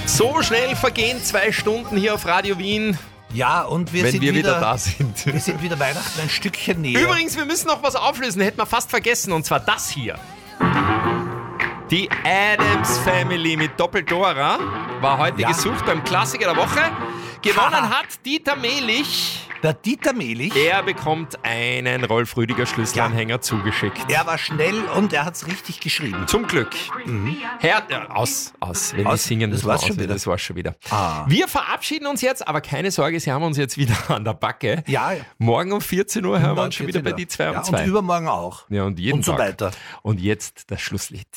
So schnell vergehen 2 Stunden hier auf Radio Wien, Ja, und wir wenn sind wir wieder da sind. Wir sind wieder Weihnachten ein Stückchen näher. Übrigens, wir müssen noch was auflösen, hätten wir fast vergessen, und zwar das hier. Die Addams Family mit Doppeldora war heute gesucht beim Klassiker der Woche. Gewonnen hat Dieter Mehlich. Der Dieter Mehlich, Er bekommt einen Rolf Rüdiger Schlüsselanhänger zugeschickt. er war schnell und er hat's richtig geschrieben. Zum Glück. Aus. Wenn die singen, das muss man war's schon auswählen. wieder. Das war's schon wieder. Ah. Wir verabschieden uns jetzt, aber keine Sorge, Sie haben uns jetzt wieder an der Backe. Ja. Morgen um 14 Uhr hören wir uns schon wieder bei die 2 um ja, 2. und übermorgen auch. Ja, und jeden und so Tag. weiter. Und jetzt das Schlusslied.